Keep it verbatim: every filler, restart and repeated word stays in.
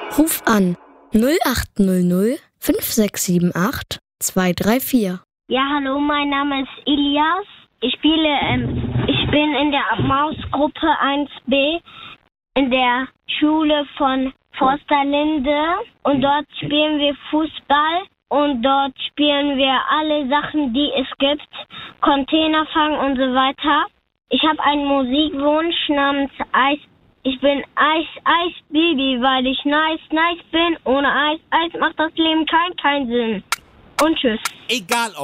Ruf an null acht null null fünf sechs sieben acht zwei drei vier. Ja, hallo, mein Name ist Ilias. Ich spiele, ähm, ich bin in der Mausgruppe eins b in der Schule von Forsterlinde und dort spielen wir Fußball und dort spielen wir alle Sachen, die es gibt, Container fangen und so weiter. Ich habe einen Musikwunsch namens Eis. Ich bin Eis, Eis, Baby, weil ich nice, nice bin. Ohne Eis, Eis macht das Leben kein, keinen Sinn. Und tschüss. Egal ob